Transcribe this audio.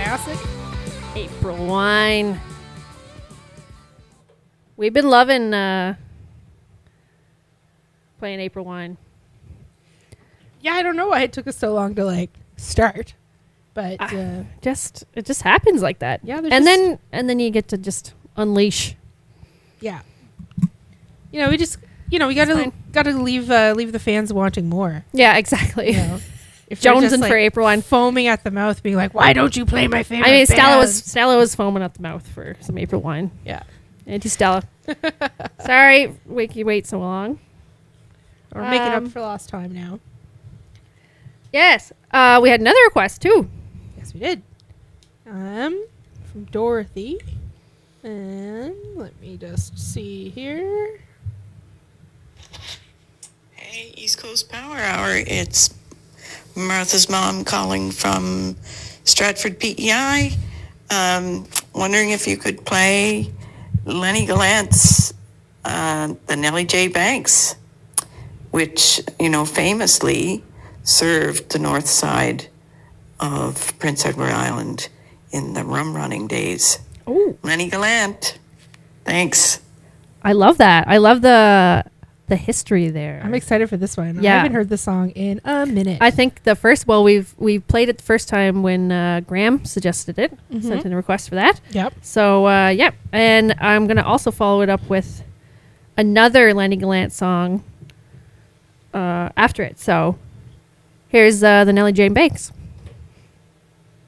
classic. April wine. We've been loving playing April wine. Yeah, I don't know why it took us so long to like start, but It just happens like that. yeah, and then you get to just unleash. yeah, we just we gotta leave the fans wanting more. Yeah, exactly. You know, if they're Jonesing just, for April wine. foaming at the mouth, being like, "Why don't you play my favorite?" I mean, bands?" Stella was foaming at the mouth for some April wine. Yeah, Auntie Stella. Sorry, you wait so long. we're making up for lost time now. Yes, we had another request too. Yes, we did. From Dorothy, and let me just see here. Hey, East Coast Power Hour. It's Martha's mom calling from Stratford PEI. Wondering if you could play Lenny Gallant's The Nellie J. Banks, which, famously served the north side of Prince Edward Island in the rum running days. Oh, Lenny Gallant. Thanks. I love that. I love the history there. I'm excited for this one. Yeah. I haven't heard this song in a minute. I think we played it the first time when Graham suggested it, sent in a request for that. Yep. So yeah, and I'm gonna also follow it up with another Lenny Gallant song after it. So here's the Nellie Jane Banks.